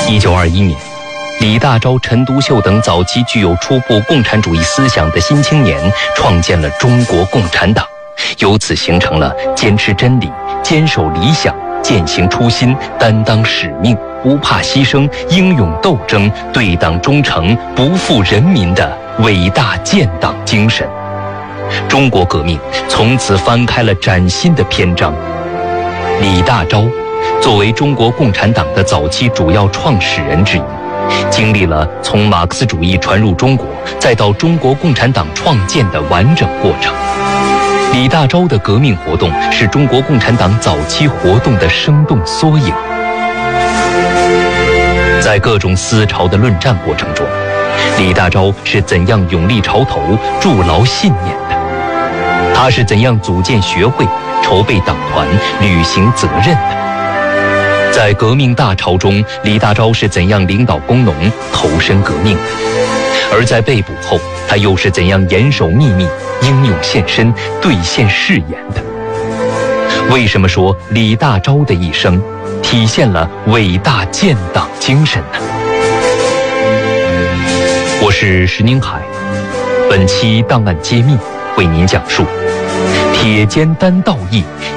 1921年，李大钊、陈独秀等早期具有初步共产主义思想的新青年创建了中国共产党，由此形成了坚持真理、坚守理想、践行初心、担当使命、不怕牺牲、英勇斗争、对党忠诚、不负人民的伟大建党精神。中国革命从此翻开了崭新的篇章。李大钊作为中国共产党的早期主要创始人之一，经历了从马克思主义传入中国，再到中国共产党创建的完整过程。李大钊的革命活动是中国共产党早期活动的生动缩影。在各种思潮的论战过程中，李大钊是怎样勇立潮头、筑牢信念的？他是怎样组建学会、筹备党团、履行责任的？在革命大潮中，李大钊是怎样领导工农、投身革命的？而在被捕后，他又是怎样严守秘密、英勇献身、兑现誓言的？为什么说李大钊的一生体现了伟大建党精神呢？我是石宁海，本期档案揭秘为您讲述铁肩担道义，